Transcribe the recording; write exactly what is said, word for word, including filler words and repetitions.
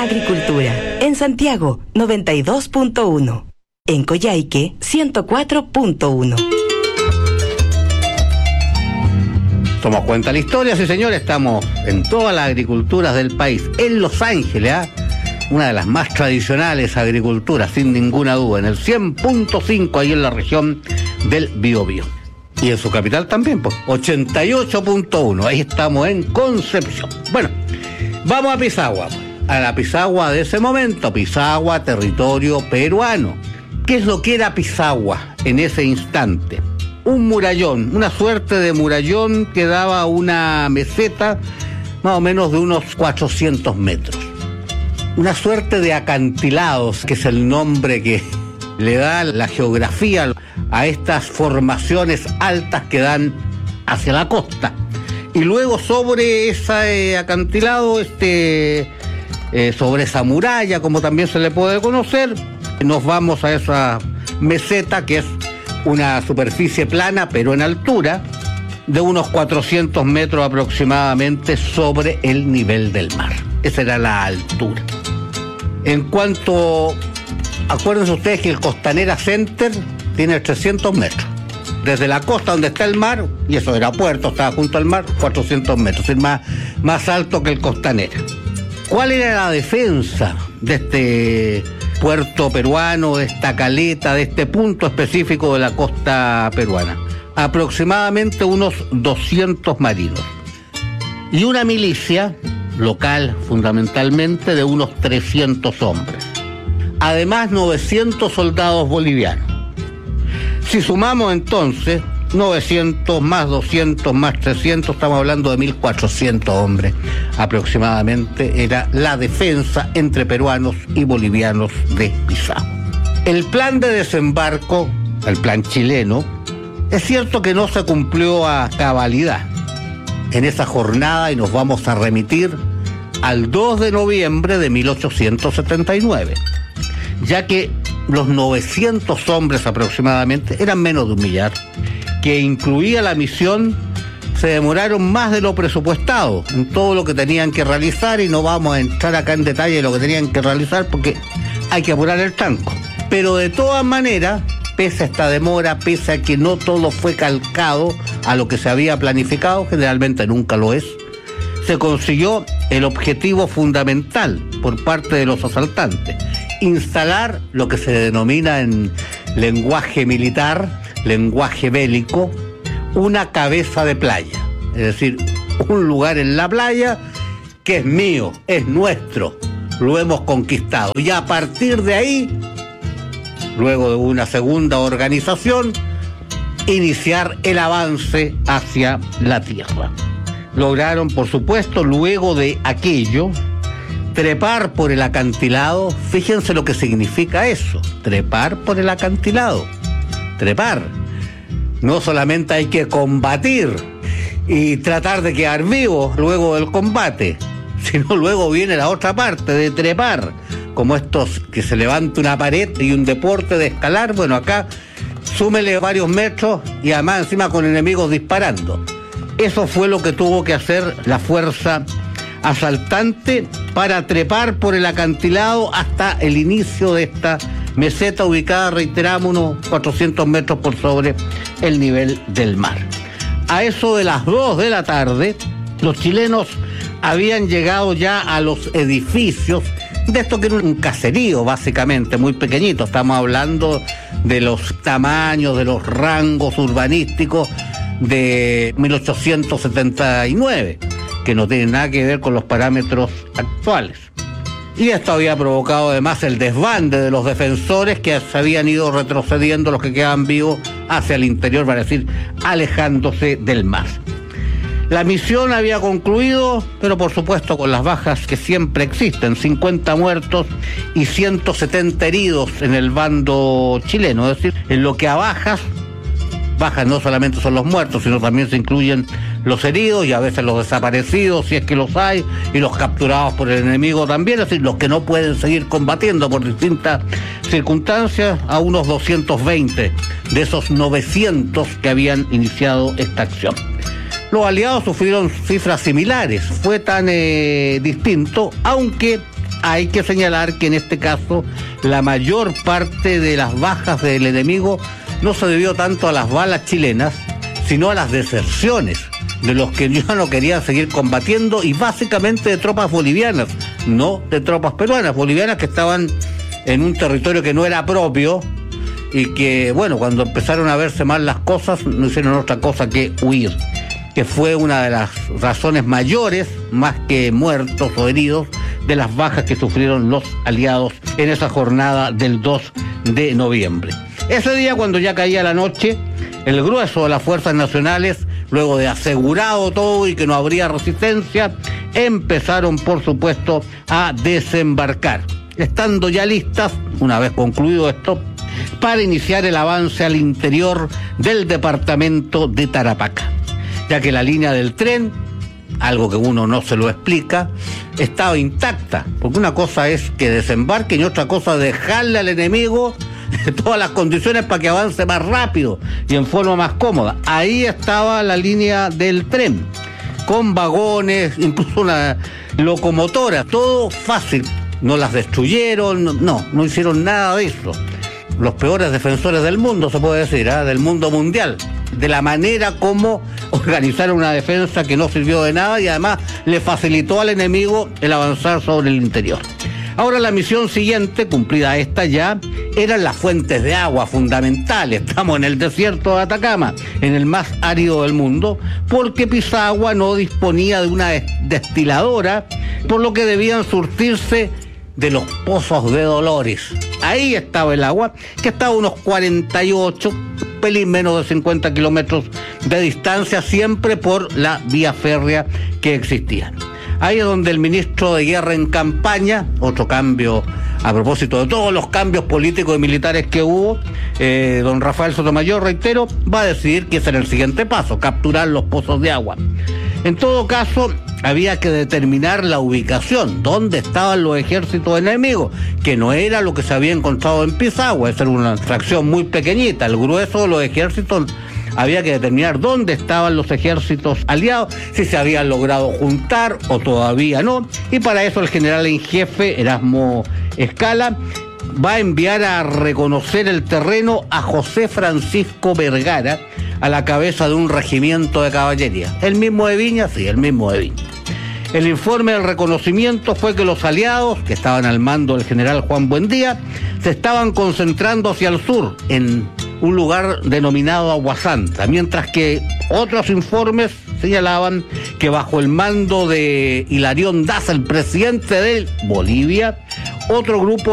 Agricultura. En Santiago, noventa y dos punto uno. En Coyhaique, ciento cuatro punto uno. Toma cuenta la historia, sí señor, estamos en todas las agriculturas del país. En Los Ángeles, ¿eh? Una de las más tradicionales agriculturas, sin ninguna duda, en el cien punto cinco, ahí en la región del Biobío. Y en su capital también, pues, ochenta y ocho punto uno, ahí estamos en Concepción. Bueno, vamos a Pisagua, a la Pisagua de ese momento, Pisagua, territorio peruano. ¿Qué es lo que era Pisagua en ese instante? Un murallón, una suerte de murallón que daba una meseta más o menos de unos cuatrocientos metros. Una suerte de acantilados, que es el nombre que le da la geografía a estas formaciones altas que dan hacia la costa. Y luego sobre ese acantilado, este, eh, sobre esa muralla, como también se le puede conocer, nos vamos a esa meseta que es una superficie plana, pero en altura, de unos cuatrocientos metros aproximadamente sobre el nivel del mar. Esa era la altura. En cuanto, acuérdense ustedes que el Costanera Center tiene trescientos metros. Desde la costa donde está el mar, y eso era puerto, estaba junto al mar, cuatrocientos metros, es más, más alto que el Costanera. ¿Cuál era la defensa de este puerto peruano, de esta caleta, de este punto específico de la costa peruana? Aproximadamente unos doscientos marinos. Y una milicia local, fundamentalmente, de unos trescientos hombres. Además, novecientos soldados bolivianos. Si sumamos entonces novecientos más doscientos más trescientos, estamos hablando de mil cuatrocientos hombres aproximadamente, era la defensa entre peruanos y bolivianos de Pisagua. El plan de desembarco, el plan chileno, es cierto que no se cumplió a cabalidad en esa jornada, y nos vamos a remitir al dos de noviembre de mil ochocientos setenta y nueve, ya que los novecientos hombres aproximadamente, eran menos de un millar, que incluía la misión, se demoraron más de lo presupuestado en todo lo que tenían que realizar, y no vamos a entrar acá en detalle de lo que tenían que realizar porque hay que apurar el tranco. Pero de todas maneras, pese a esta demora, pese a que no todo fue calcado a lo que se había planificado, generalmente nunca lo es, se consiguió el objetivo fundamental por parte de los asaltantes: instalar lo que se denomina en lenguaje militar, lenguaje bélico, una cabeza de playa. Es decir, un lugar en la playa que es mío, es nuestro, lo hemos conquistado. Y a partir de ahí, luego de una segunda organización, iniciar el avance hacia la tierra. Lograron, por supuesto, luego de aquello, trepar por el acantilado. Fíjense lo que significa eso, trepar por el acantilado. Trepar. No solamente hay que combatir y tratar de quedar vivo luego del combate, sino luego viene la otra parte de trepar, como estos que se levanta una pared y un deporte de escalar. Bueno, acá súmele varios metros y además encima con enemigos disparando. Eso fue lo que tuvo que hacer la fuerza asaltante para trepar por el acantilado hasta el inicio de esta meseta ubicada, reiteramos, unos cuatrocientos metros por sobre el nivel del mar. A eso de las dos de la tarde, los chilenos habían llegado ya a los edificios de esto que era un caserío, básicamente, muy pequeñito. Estamos hablando de los tamaños, de los rangos urbanísticos de mil ochocientos setenta y nueve, que no tienen nada que ver con los parámetros actuales. Y esto había provocado además el desbande de los defensores, que se habían ido retrocediendo, los que quedaban vivos, hacia el interior, para decir, alejándose del mar. La misión había concluido, pero por supuesto con las bajas que siempre existen: cincuenta muertos y ciento setenta heridos en el bando chileno. Es decir, en lo que a bajas, bajas no solamente son los muertos, sino también se incluyen los heridos y a veces los desaparecidos, si es que los hay, y los capturados por el enemigo también, es decir, los que no pueden seguir combatiendo por distintas circunstancias, a unos doscientos veinte de esos novecientos que habían iniciado esta acción. Los aliados sufrieron cifras similares, fue tan eh, distinto, aunque Hay que señalar que en este caso la mayor parte de las bajas del enemigo no se debió tanto a las balas chilenas, sino a las deserciones de los que ya no querían seguir combatiendo, y básicamente de tropas bolivianas, no de tropas peruanas, bolivianas que estaban en un territorio que no era propio y que, bueno, cuando empezaron a verse mal las cosas, no hicieron otra cosa que huir, que fue una de las razones mayores, más que muertos o heridos, de las bajas que sufrieron los aliados en esa jornada del dos de noviembre. Ese día, cuando ya caía la noche, el grueso de las fuerzas nacionales, luego de asegurado todo y que no habría resistencia, empezaron, por supuesto, a desembarcar, estando ya listas, una vez concluido esto, para iniciar el avance al interior del departamento de Tarapacá, ya que la línea del tren, algo que uno no se lo explica, estaba intacta, porque una cosa es que desembarquen y otra cosa dejarle al enemigo todas las condiciones para que avance más rápido y en forma más cómoda. Ahí estaba la línea del tren, con vagones, incluso una locomotora, todo fácil. No las destruyeron, no, no hicieron nada de eso. Los peores defensores del mundo, se puede decir, ¿eh? Del mundo mundial, de la manera como organizaron una defensa que no sirvió de nada y además le facilitó al enemigo el avanzar sobre el interior. Ahora la misión siguiente, cumplida esta ya, eran las fuentes de agua fundamentales. Estamos en el desierto de Atacama, en el más árido del mundo, porque Pisagua no disponía de una destiladora, por lo que debían surtirse de los pozos de Dolores. Ahí estaba el agua, que estaba a unos cuarenta y ocho, pelín menos de cincuenta kilómetros de distancia, siempre por la vía férrea que existía. Ahí es donde el ministro de Guerra en campaña, otro cambio a propósito de todos los cambios políticos y militares que hubo, eh, don Rafael Sotomayor, reitero, va a decidir que ese era el siguiente paso, capturar los pozos de agua. En todo caso, había que determinar la ubicación, dónde estaban los ejércitos enemigos, que no era lo que se había encontrado en Pisagua, esa era una fracción muy pequeñita, el grueso de los ejércitos. Había que determinar dónde estaban los ejércitos aliados, si se habían logrado juntar o todavía no, y para eso el general en jefe, Erasmo Escala, va a enviar a reconocer el terreno a José Francisco Vergara, a la cabeza de un regimiento de caballería. ¿El mismo de Viña? Sí, el mismo de Viña. El informe del reconocimiento fue que los aliados, que estaban al mando del general Juan Buendía, se estaban concentrando hacia el sur, en un lugar denominado Aguasanta, mientras que otros informes señalaban que bajo el mando de Hilarión Daza, el presidente de Bolivia, otro grupo